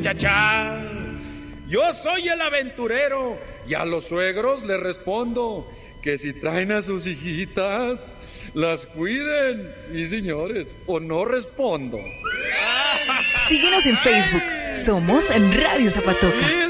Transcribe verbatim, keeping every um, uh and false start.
cha, cha. Yo soy el aventurero y a los suegros les respondo que si traen a sus hijitas, las cuiden, mis señores, o no respondo. Síguenos en Facebook. Somos Radio Zapatoca.